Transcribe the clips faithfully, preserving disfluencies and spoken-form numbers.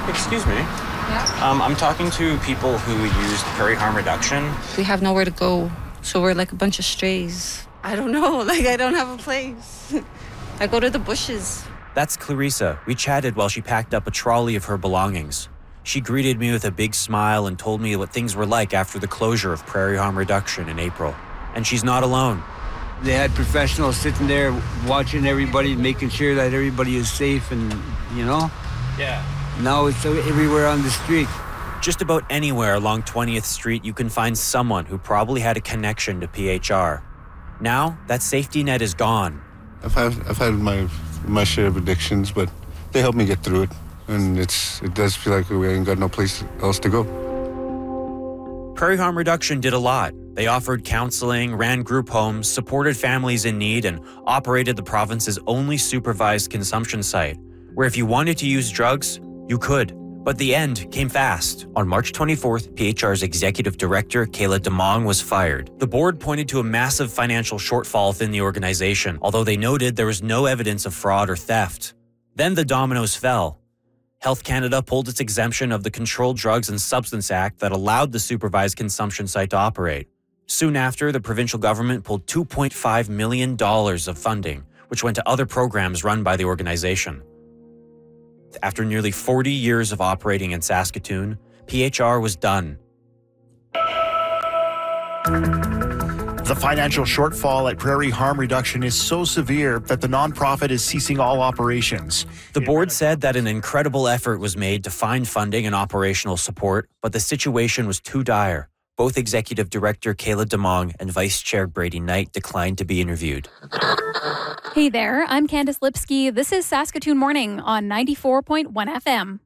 Excuse me. Yeah. Um, I'm talking to people who used prairie harm reduction. We have nowhere to go, so we're like a bunch of strays. I don't know, like I don't have a place. I go to the bushes. That's Clarissa. We chatted while she packed up a trolley of her belongings. She greeted me with a big smile and told me what things were like after the closure of prairie harm reduction in April. And she's not alone. They had professionals sitting there watching everybody, making sure that everybody is safe and, you know? Yeah. Now it's everywhere on the street. Just about anywhere along twentieth Street, you can find someone who probably had a connection to P H R. Now, that safety net is gone. I've had, I've had my my share of addictions, but they help me get through it. And it's it does feel like we ain't got no place else to go. Prairie harm reduction did a lot. They offered counseling, ran group homes, supported families in need, and operated the province's only supervised consumption site, where if you wanted to use drugs, you could. But the end came fast. On March twenty-fourth, P H R's executive director, Kayla DeMong, was fired. The board pointed to a massive financial shortfall within the organization, although they noted there was no evidence of fraud or theft. Then the dominoes fell. Health Canada pulled its exemption of the Controlled Drugs and Substance Act that allowed the supervised consumption site to operate. Soon after, the provincial government pulled two point five million dollars of funding, which went to other programs run by the organization. After nearly forty years of operating in Saskatoon, P H R was done. The financial shortfall at Prairie Harm Reduction is so severe that the nonprofit is ceasing all operations. The board said that an incredible effort was made to find funding and operational support, but the situation was too dire. Both Executive Director Kayla DeMong and Vice Chair Brady Knight declined to be interviewed. Hey there, I'm Candice Lipsky. This is Saskatoon Morning on ninety-four point one F M.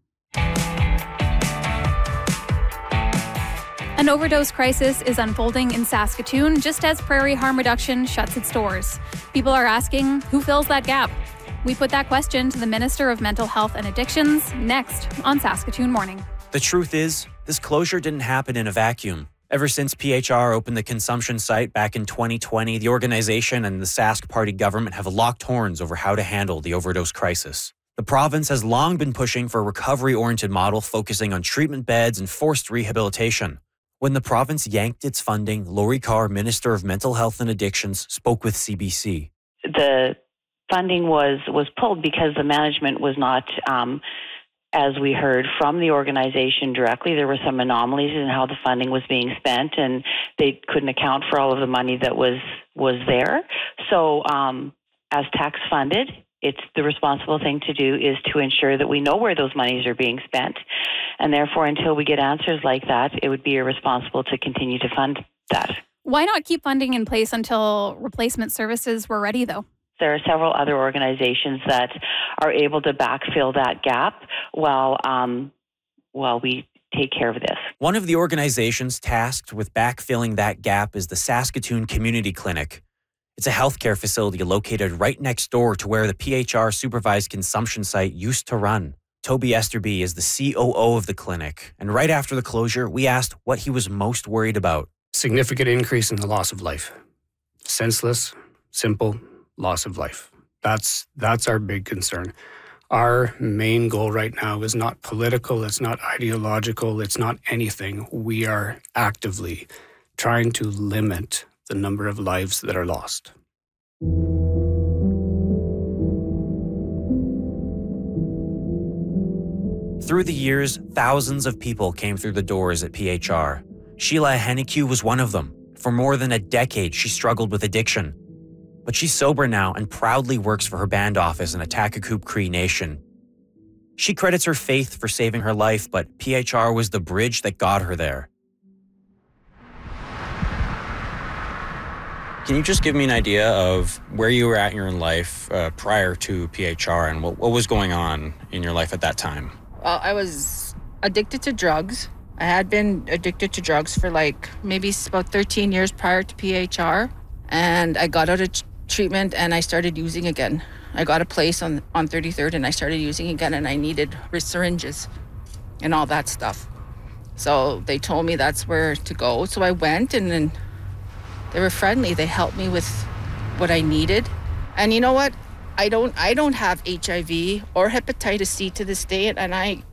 An overdose crisis is unfolding in Saskatoon just as Prairie Harm Reduction shuts its doors. People are asking, who fills that gap? We put that question to the Minister of Mental Health and Addictions next on Saskatoon Morning. The truth is, this closure didn't happen in a vacuum. Ever since P H R opened the consumption site back in twenty twenty, the organization and the Sask Party government have locked horns over how to handle the overdose crisis. The province has long been pushing for a recovery-oriented model focusing on treatment beds and forced rehabilitation. When the province yanked its funding, Lori Carr, Minister of Mental Health and Addictions, spoke with C B C. The funding was, was pulled because the management was not, um, as we heard from the organization directly, there were some anomalies in how the funding was being spent, and they couldn't account for all of the money that was, was there. So um, as tax funded, it's the responsible thing to do is to ensure that we know where those monies are being spent. And therefore, until we get answers like that, it would be irresponsible to continue to fund that. Why not keep funding in place until replacement services were ready, though? There are several other organizations that are able to backfill that gap while, um, while we take care of this. One of the organizations tasked with backfilling that gap is the Saskatoon Community Clinic. It's a healthcare facility located right next door to where the P H R supervised consumption site used to run. Toby Esterby is the C O O of the clinic, and right after the closure, we asked what he was most worried about. Significant increase in the loss of life. Senseless, simple loss of life. That's that's our big concern. Our main goal right now is not political, it's not ideological, it's not anything. We are actively trying to limit the number of lives that are lost. Through the years, thousands of people came through the doors at P H R. Sheila Henneque was one of them. For more than a decade, she struggled with addiction. But she's sober now and proudly works for her band office in Attackagoup Cree Nation. She credits her faith for saving her life, but P H R was the bridge that got her there. Can you just give me an idea of where you were at in your life uh, prior to P H R and what, what was going on in your life at that time? Well, I was addicted to drugs. I had been addicted to drugs for like maybe about thirteen years prior to P H R. And I got out of t- treatment and I started using again. I got a place on, on thirty-third and I started using again, and I needed syringes and all that stuff. So they told me that's where to go. So I went, and then they were friendly. They helped me with what I needed. And you know what? I don't I don't have H I V or hepatitis C to this day, and I